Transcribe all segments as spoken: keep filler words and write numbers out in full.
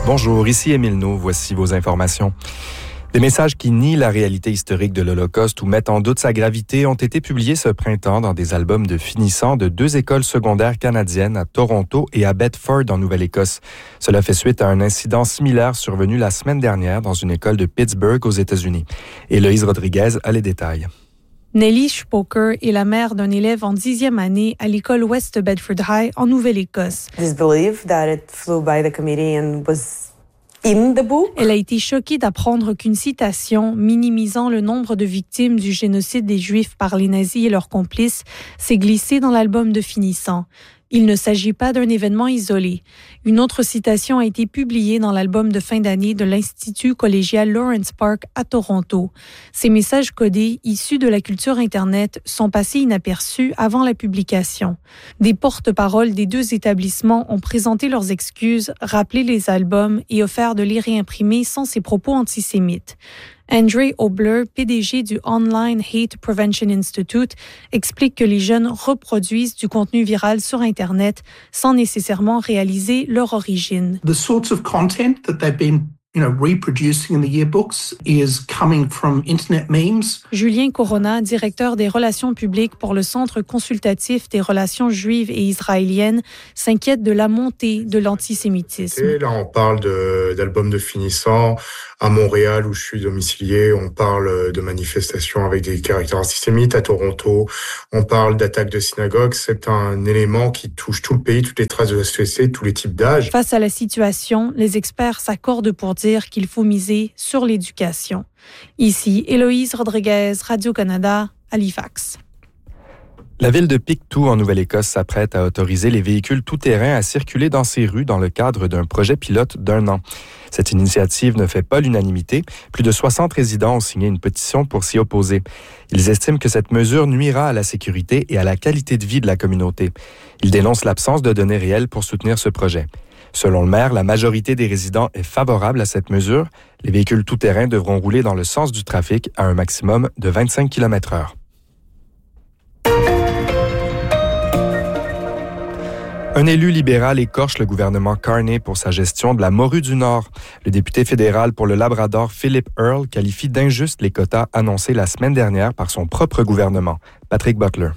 Bonjour, ici Émile No, voici vos informations. Des messages qui nient la réalité historique de l'Holocauste ou mettent en doute sa gravité ont été publiés ce printemps dans des albums de finissants de deux écoles secondaires canadiennes à Toronto et à Bedford en Nouvelle-Écosse. Cela fait suite à un incident similaire survenu la semaine dernière dans une école de Pittsburgh aux États-Unis. Héloïse Rodriguez a les détails. Nellie Spoker est la mère d'un élève en dixième année à l'école West Bedford High en Nouvelle-Écosse. It's believed that it flew by the committee and was in the book. Elle a été choquée d'apprendre qu'une citation minimisant le nombre de victimes du génocide des Juifs par les nazis et leurs complices s'est glissée dans l'album de finissants. Il ne s'agit pas d'un événement isolé. Une autre citation a été publiée dans l'album de fin d'année de l'Institut collégial Lawrence Park à Toronto. Ces messages codés, issus de la culture Internet, sont passés inaperçus avant la publication. Des porte-paroles des deux établissements ont présenté leurs excuses, rappelé les albums et offert de les réimprimer sans ces propos antisémites. Andre Obler, P D G du Online Hate Prevention Institute, explique que les jeunes reproduisent du contenu viral sur Internet sans nécessairement réaliser leur origine. The sorts of content that they've been you know, reproducing in the yearbooks is coming from internet memes. Julien Corona, directeur des relations publiques pour le Centre consultatif des relations juives et israéliennes, s'inquiète de la montée de l'antisémitisme. Et là, on parle de, d'albums de finissants. À Montréal, où je suis domicilié, on parle de manifestations avec des caractères antisémites. À Toronto, on parle d'attaques de synagogues. C'est un élément qui touche tout le pays, toutes les traces de la société, tous les types d'âge. Face à la situation, les experts s'accordent pour dire qu'il faut miser sur l'éducation. Ici, Héloïse Rodriguez, Radio-Canada, Halifax. La ville de Pictou, en Nouvelle-Écosse, s'apprête à autoriser les véhicules tout-terrain à circuler dans ses rues dans le cadre d'un projet pilote d'un an. Cette initiative ne fait pas l'unanimité. Plus de soixante résidents ont signé une pétition pour s'y opposer. Ils estiment que cette mesure nuira à la sécurité et à la qualité de vie de la communauté. Ils dénoncent l'absence de données réelles pour soutenir ce projet. Selon le maire, la majorité des résidents est favorable à cette mesure. Les véhicules tout-terrain devront rouler dans le sens du trafic à un maximum de vingt-cinq kilomètres heure. Un élu libéral écorche le gouvernement Carney pour sa gestion de la morue du Nord. Le député fédéral pour le Labrador, Philip Earle, qualifie d'injustes les quotas annoncés la semaine dernière par son propre gouvernement. Patrick Butler.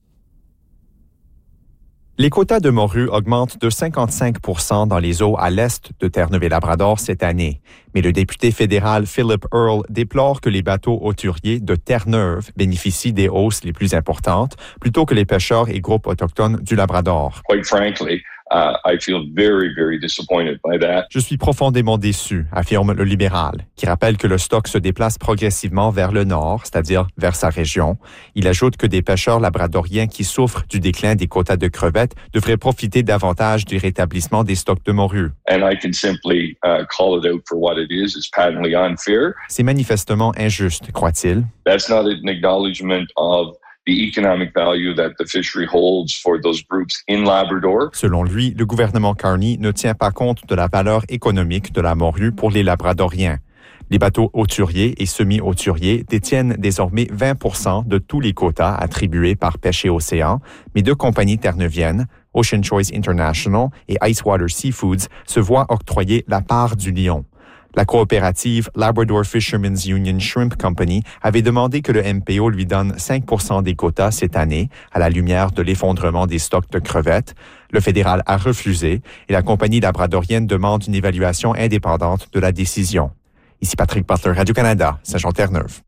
Les quotas de morue augmentent de cinquante-cinq pour cent dans les eaux à l'est de Terre-Neuve-et-Labrador cette année. Mais le député fédéral Philip Earle déplore que les bateaux hauturiers de Terre-Neuve bénéficient des hausses les plus importantes, plutôt que les pêcheurs et groupes autochtones du Labrador. Quite frankly, Uh, I feel very, very disappointed by that. Je suis profondément déçu, affirme le libéral, qui rappelle que le stock se déplace progressivement vers le nord, c'est-à-dire vers sa région. Il ajoute que des pêcheurs labradoriens qui souffrent du déclin des quotas de crevettes devraient profiter davantage du rétablissement des stocks de morue. And I can simply uh, call it out for what it is. It's patently unfair. C'est manifestement injuste, croit-il. That's not an acknowledgement of the economic value that the fishery holds for those groups in Labrador. Selon lui, le gouvernement Carney ne tient pas compte de la valeur économique de la morue pour les Labradoriens. Les bateaux hauturiers et semi-hauturiers détiennent désormais vingt pour cent de tous les quotas attribués par Pêche et Océan, mais deux compagnies terre-neuviennes, Ocean Choice International et Icewater Seafoods, se voient octroyer la part du lion. La coopérative Labrador Fishermen's Union Shrimp Company avait demandé que le M P O lui donne cinq pour cent des quotas cette année, à la lumière de l'effondrement des stocks de crevettes. Le fédéral a refusé et la compagnie labradorienne demande une évaluation indépendante de la décision. Ici Patrick Butler, Radio-Canada, Saint-Jean-Terre-Neuve.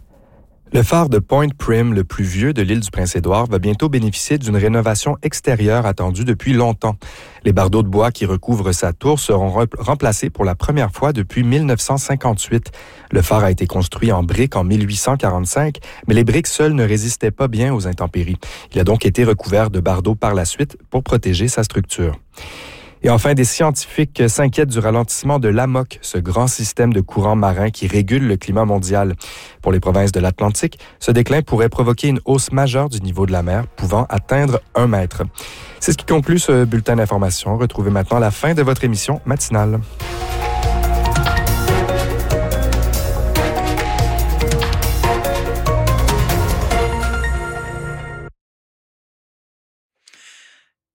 Le phare de Point Prim, le plus vieux de l'île du Prince-Édouard, va bientôt bénéficier d'une rénovation extérieure attendue depuis longtemps. Les bardeaux de bois qui recouvrent sa tour seront re- remplacés pour la première fois depuis dix-neuf cent cinquante-huit. Le phare a été construit en briques en dix-huit cent quarante-cinq, mais les briques seules ne résistaient pas bien aux intempéries. Il a donc été recouvert de bardeaux par la suite pour protéger sa structure. Et enfin, des scientifiques s'inquiètent du ralentissement de l'A M O C, ce grand système de courants marins qui régule le climat mondial. Pour les provinces de l'Atlantique, ce déclin pourrait provoquer une hausse majeure du niveau de la mer, pouvant atteindre un mètre. C'est ce qui conclut ce bulletin d'information. Retrouvez maintenant la fin de votre émission matinale.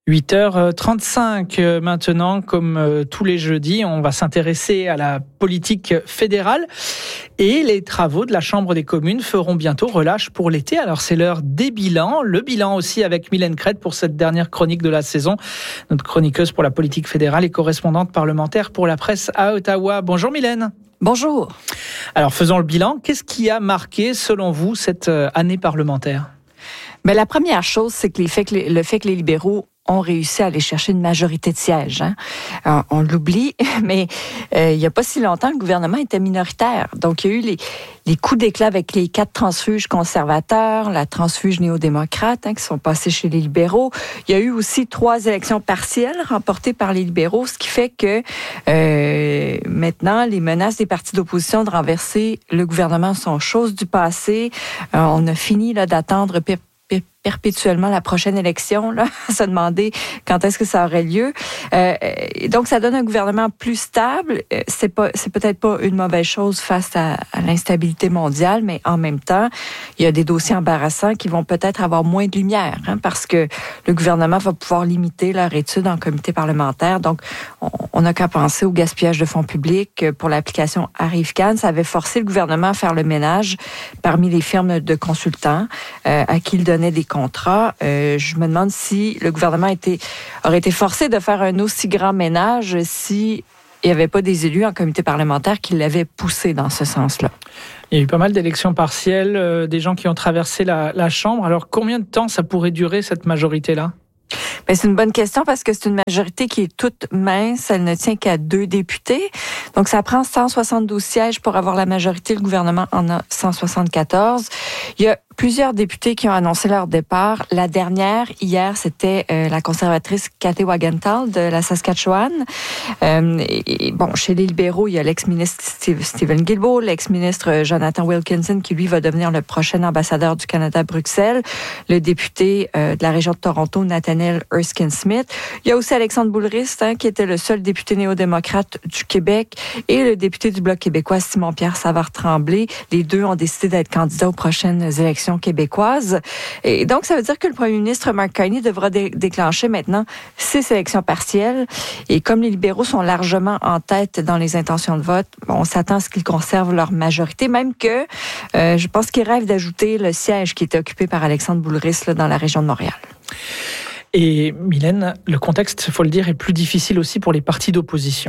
huit heures trente-cinq maintenant, comme tous les jeudis, on va s'intéresser à la politique fédérale et les travaux de la Chambre des communes feront bientôt relâche pour l'été. Alors c'est l'heure des bilans, le bilan aussi avec Mylène Crête pour cette dernière chronique de la saison, notre chroniqueuse pour la politique fédérale et correspondante parlementaire pour la presse à Ottawa. Bonjour Mylène. Bonjour. Alors faisons le bilan, qu'est-ce qui a marqué selon vous cette année parlementaire? Ben, la première chose, c'est que, les faits que les, le fait que les libéraux ont réussi à aller chercher une majorité de sièges. Hein. Euh, on l'oublie, mais euh, il n'y a pas si longtemps, le gouvernement était minoritaire. Donc, il y a eu les, les coups d'éclat avec les quatre transfuges conservateurs, la transfuge néo-démocrate hein, qui sont passés chez les libéraux. Il y a eu aussi trois élections partielles remportées par les libéraux, ce qui fait que euh, maintenant, les menaces des partis d'opposition de renverser le gouvernement sont chose du passé. Euh, on a fini là, d'attendre pire perpétuellement la prochaine élection, là, à se demander quand est-ce que ça aurait lieu. Euh, donc, ça donne un gouvernement plus stable. C'est pas, c'est peut-être pas une mauvaise chose face à, à l'instabilité mondiale, mais en même temps, il y a des dossiers embarrassants qui vont peut-être avoir moins de lumière, hein, parce que le gouvernement va pouvoir limiter leur étude en comité parlementaire. Donc, on n'a qu'à penser au gaspillage de fonds publics pour l'application Arrive-Can. Ça avait forcé le gouvernement à faire le ménage parmi les firmes de consultants euh, à qui il donnait des contrats. Euh, je me demande si le gouvernement était, aurait été forcé de faire un aussi grand ménage si il n'y avait pas des élus en comité parlementaire qui l'avaient poussé dans ce sens-là. Il y a eu pas mal d'élections partielles, euh, des gens qui ont traversé la, la Chambre. Alors, combien de temps ça pourrait durer, cette majorité-là? Ben, c'est une bonne question parce que c'est une majorité qui est toute mince. Elle ne tient qu'à deux députés. Donc, ça prend cent soixante-douze sièges pour avoir la majorité. Le gouvernement en a cent soixante-quatorze. Il y a plusieurs députés qui ont annoncé leur départ. La dernière, hier, c'était euh, la conservatrice Cathy Wagenthal de la Saskatchewan. Euh, et, et, bon, chez les libéraux, il y a l'ex-ministre Steve, Stephen Guilbeault, l'ex-ministre Jonathan Wilkinson, qui, lui, va devenir le prochain ambassadeur du Canada à Bruxelles. Le député euh, de la région de Toronto, Nathaniel Erskine-Smith. Il y a aussi Alexandre Boulris, hein, qui était le seul député néo-démocrate du Québec, et le député du Bloc québécois, Simon-Pierre Savard-Tremblay. Les deux ont décidé d'être candidats aux prochaines élections québécoise. Et donc, ça veut dire que le premier ministre Mark Carney devra dé- déclencher maintenant six élections partielles. Et comme les libéraux sont largement en tête dans les intentions de vote, bon, on s'attend à ce qu'ils conservent leur majorité, même que euh, je pense qu'ils rêvent d'ajouter le siège qui était occupé par Alexandre Boulris là, dans la région de Montréal. Et Mylène, le contexte, il faut le dire, est plus difficile aussi pour les partis d'opposition.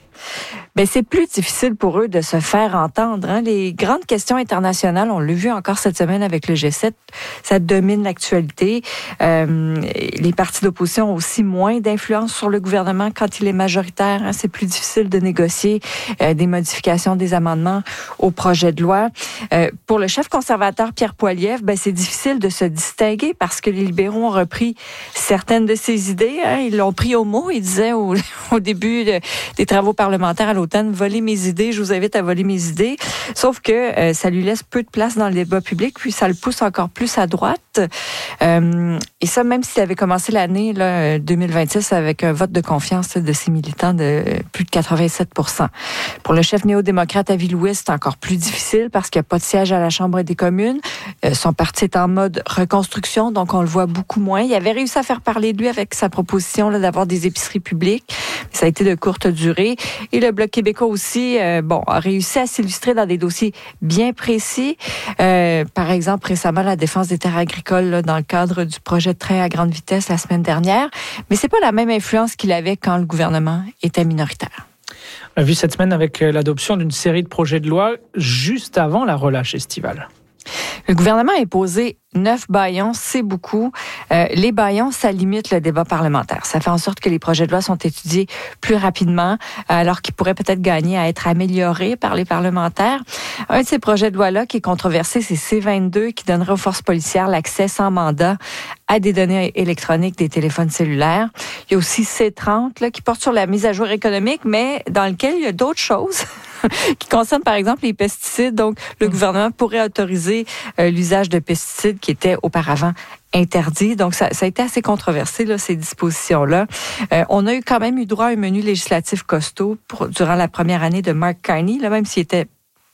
Ben, c'est plus difficile pour eux de se faire entendre. Hein. Les grandes questions internationales, on l'a vu encore cette semaine avec le G sept, ça domine l'actualité. Euh, les partis d'opposition ont aussi moins d'influence sur le gouvernement quand il est majoritaire. Hein. C'est plus difficile de négocier euh, des modifications, des amendements au projet de loi. Euh, pour le chef conservateur Pierre Poilievre, ben, c'est difficile de se distinguer parce que les libéraux ont repris certaines de ses idées. Hein. Ils l'ont pris au mot. Il disait au, au début de, des travaux parlementaires à l'automne, voler mes idées, je vous invite à voler mes idées. Sauf que euh, ça lui laisse peu de place dans le débat public, puis ça le pousse encore plus à droite. Euh, et ça, même s'il avait commencé l'année là, deux mille vingt-six avec un vote de confiance là, de ses militants de plus de quatre-vingt-sept pour cent. Pour le chef néo-démocrate Avi Lewis, c'est encore plus difficile parce qu'il n'y a pas de siège à la Chambre des communes. Euh, son parti est en mode reconstruction, donc on le voit beaucoup moins. Il avait réussi à faire parler de lui avec sa proposition là, d'avoir des épiceries publiques. Ça a été de courte durée. Et le Bloc québécois aussi, euh, bon, a réussi à s'illustrer dans des dossiers bien précis. Euh, par exemple, récemment, la défense des terres agricoles là, dans le cadre du projet de train à grande vitesse la semaine dernière. Mais c'est pas la même influence qu'il avait quand le gouvernement était minoritaire. On a vu cette semaine avec l'adoption d'une série de projets de loi juste avant la relâche estivale. Le gouvernement a imposé neuf bâillons, c'est beaucoup. Euh, les bâillons, ça limite le débat parlementaire. Ça fait en sorte que les projets de loi sont étudiés plus rapidement, alors qu'ils pourraient peut-être gagner à être améliorés par les parlementaires. Un de ces projets de loi-là qui est controversé, c'est C vingt-deux, qui donnerait aux forces policières l'accès sans mandat à des données électroniques des téléphones cellulaires. Il y a aussi C trente, là, qui porte sur la mise à jour économique, mais dans lequel il y a d'autres choses qui concernent, par exemple, les pesticides. Donc, le gouvernement pourrait autoriser euh, l'usage de pesticides qui étaient auparavant interdits. Donc, ça, ça a été assez controversé, là, ces dispositions-là. Euh, on a eu quand même eu droit à un menu législatif costaud pour, durant la première année de Mark Carney, là, même s'il était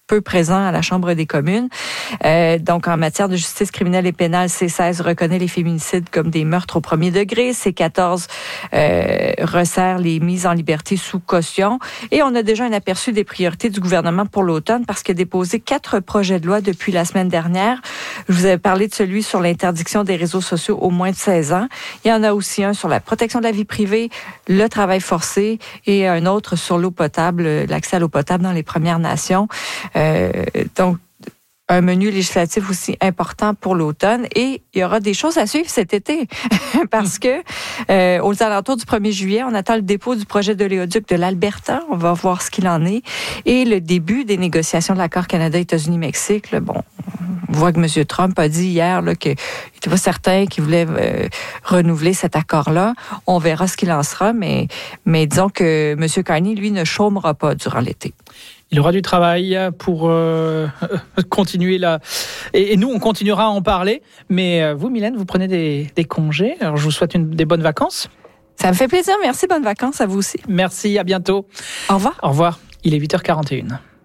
peu présent à la Chambre des communes. Euh, donc, en matière de justice criminelle et pénale, C seize reconnaît les féminicides comme des meurtres au premier degré. C quatorze euh, resserre les mises en liberté sous caution. Et on a déjà un aperçu des priorités du gouvernement pour l'automne parce qu'il a déposé quatre projets de loi depuis la semaine dernière. Je vous avais parlé de celui sur l'interdiction des réseaux sociaux aux moins de seize ans. Il y en a aussi un sur la protection de la vie privée, le travail forcé et un autre sur l'eau potable, l'accès à l'eau potable dans les Premières Nations. Euh, donc, un menu législatif aussi important pour l'automne et il y aura des choses à suivre cet été parce que euh, aux alentours du premier juillet, on attend le dépôt du projet de l'éoduc de l'Alberta. On va voir ce qu'il en est et le début des négociations de l'accord Canada-États-Unis-Mexique. Là, bon, on voit que M. Trump a dit hier là, qu'il n'était pas certain qu'il voulait euh, renouveler cet accord-là. On verra ce qu'il en sera, mais, mais disons que M. Carney, lui, ne chômera pas durant l'été. Il aura du travail pour euh, continuer là. Et, et nous, on continuera à en parler. Mais vous, Mylène, vous prenez des, des congés. Alors, je vous souhaite une, des bonnes vacances. Ça me fait plaisir. Merci. Bonnes vacances à vous aussi. Merci. À bientôt. Au revoir. Au revoir. Il est huit heures quarante et une.